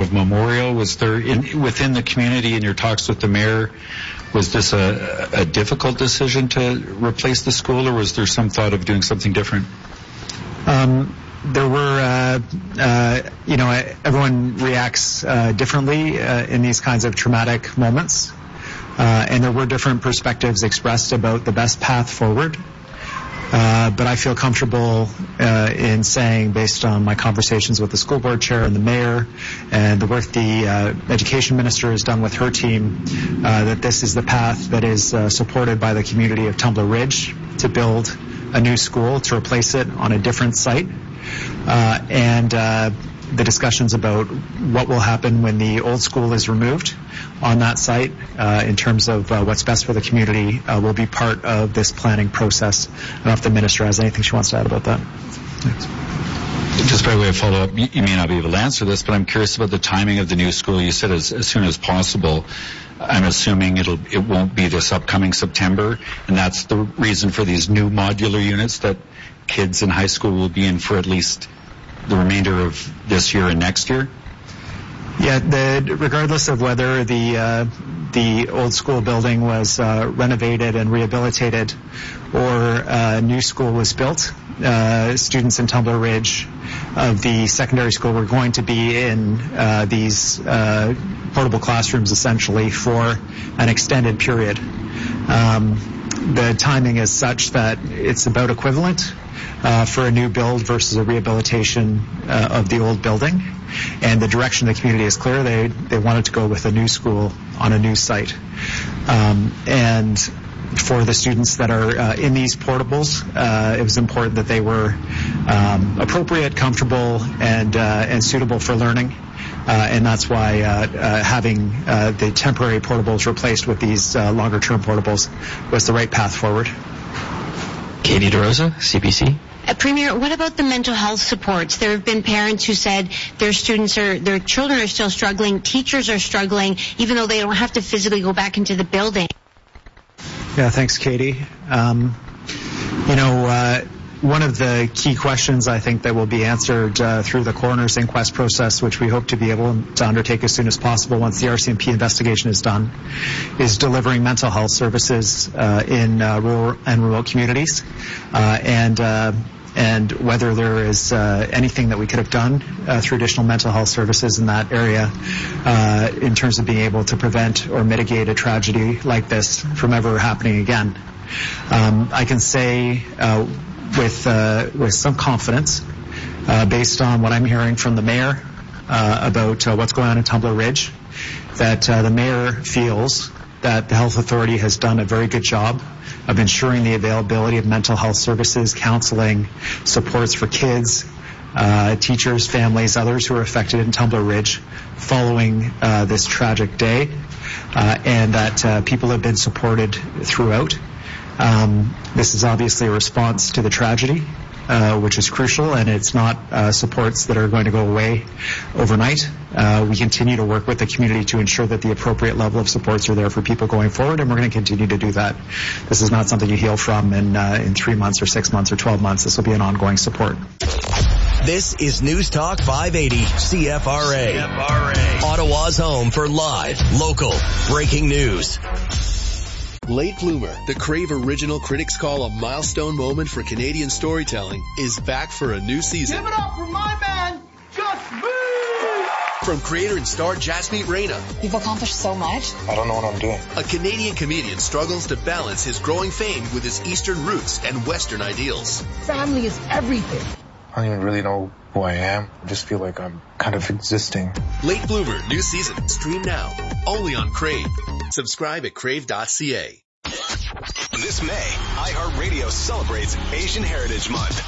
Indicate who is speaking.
Speaker 1: of memorial? Was there, within the community in your talks with the mayor, was this a difficult decision to replace the school, or was there some thought of doing something different?
Speaker 2: There were, everyone reacts differently in these kinds of traumatic moments. And there were different perspectives expressed about the best path forward. But I feel comfortable in saying, based on my conversations with the school board chair and the mayor and the work the education minister has done with her team, that this is the path that is supported by the community of Tumbler Ridge to build a new school, to replace it on a different site. And the discussions about what will happen when the old school is removed on that site in terms of what's best for the community will be part of this planning process. I don't know if the minister has anything she wants to add about that. Thanks.
Speaker 1: Just by way of follow-up, you may not be able to answer this, but I'm curious about the timing of the new school. You said as soon as possible. I'm assuming it won't be this upcoming September, and that's the reason for these new modular units that kids in high school will be in for at least the remainder of this year and next year?
Speaker 2: Yeah, regardless of whether the old school building was renovated and rehabilitated or a new school was built, students in Tumbler Ridge of the secondary school were going to be in these portable classrooms essentially for an extended period. The timing is such that it's about equivalent for a new build versus a rehabilitation of the old building. And the direction of the community is clear. They wanted to go with a new school on a new site. And for the students that are in these portables, it was important that they were appropriate, comfortable, and suitable for learning. And that's why having the temporary portables replaced with these longer-term portables was the right path forward.
Speaker 3: Katie DeRosa, CBC.
Speaker 4: Premier, what about the mental health supports? There have been parents who said their children are still struggling, teachers are struggling, even though they don't have to physically go back into the building.
Speaker 2: Yeah, thanks, Katie. One of the key questions I think that will be answered through the coroner's inquest process, which we hope to be able to undertake as soon as possible once the RCMP investigation is done, is delivering mental health services in rural and remote communities, and whether there is anything that we could have done through additional mental health services in that area in terms of being able to prevent or mitigate a tragedy like this from ever happening again. I can say with some confidence, based on what I'm hearing from the mayor about what's going on in Tumbler Ridge, that the mayor feels that the health authority has done a very good job of ensuring the availability of mental health services, counseling, supports for kids, teachers, families, others who are affected in Tumbler Ridge following this tragic day, and that people have been supported throughout. This is obviously a response to the tragedy, which is crucial, and it's not supports that are going to go away overnight. We continue to work with the community to ensure that the appropriate level of supports are there for people going forward, and we're going to continue to do that. This is not something you heal from in 3 months or 6 months or 12 months. This will be an ongoing support.
Speaker 5: This is News Talk 580 CFRA. Ottawa's home for live, local, breaking news.
Speaker 6: Late Bloomer, the Crave Original critics call a milestone moment for Canadian storytelling, is back for a new season.
Speaker 7: Give it up for my man, Just Me!
Speaker 6: From creator and star Jasmeet Reyna.
Speaker 8: You've accomplished so much.
Speaker 9: I don't know what I'm doing.
Speaker 6: A Canadian comedian struggles to balance his growing fame with his Eastern roots and Western ideals.
Speaker 7: Family is everything.
Speaker 9: I don't even really know who I am. I just feel like I'm kind of existing.
Speaker 6: Late Bloomer, new season. Stream now. Only on Crave. Subscribe at crave.ca.
Speaker 10: This May, iHeartRadio celebrates Asian Heritage Month.